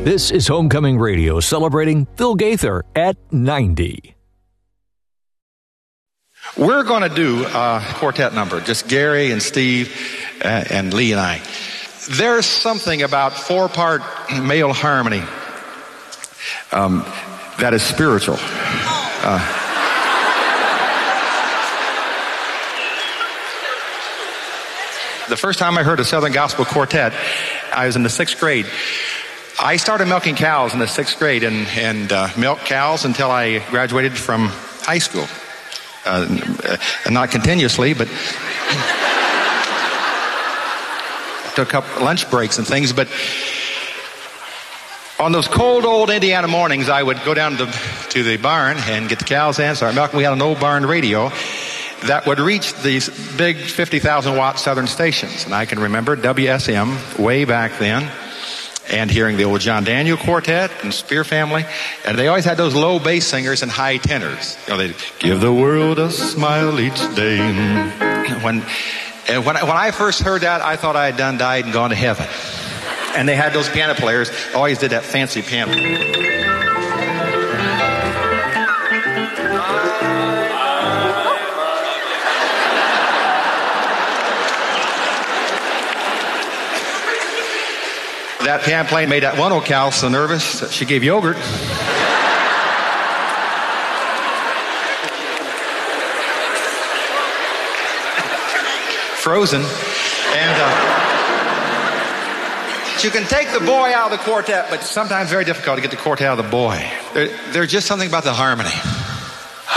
This is Homecoming Radio, celebrating Phil Gaither at 90. We're going to do a quartet number, just Gary and Steve and Lee and I. There's something about four-part male harmony that is spiritual. The first time I heard a Southern Gospel Quartet, I was in the 6th grade. I started milking cows in the 6th grade and milked cows until I graduated from high school. Not continuously, but took up lunch breaks and things. But on those cold old Indiana mornings, I would go down to the barn and get the cows in, start milking. We had an old barn radio that would reach these big 50,000 watt Southern stations. And I can remember WSM way back then, and hearing the old John Daniel Quartet and Spear Family, and they always had those low bass singers and high tenors. You know, they'd give the world a smile each day. When I first heard that, I thought I had died and gone to heaven. And they had those piano players, always did that fancy piano. That piano player made that one old cow so nervous that she gave yogurt. Frozen. And you can take the boy out of the quartet, but sometimes very difficult to get the quartet out of the boy. There's just something about the harmony.